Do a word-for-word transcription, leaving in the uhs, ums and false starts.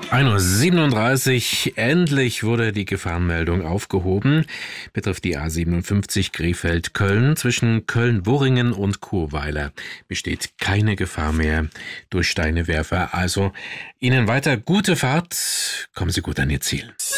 ein Uhr siebenunddreißig, endlich wurde die Gefahrenmeldung aufgehoben. Betrifft die A siebenundfünfzig Krefeld-Köln. Zwischen Köln-Worringen und Churweiler besteht keine Gefahr mehr durch Steinewerfer. Also Ihnen weiter gute Fahrt. Kommen Sie gut an Ihr Ziel.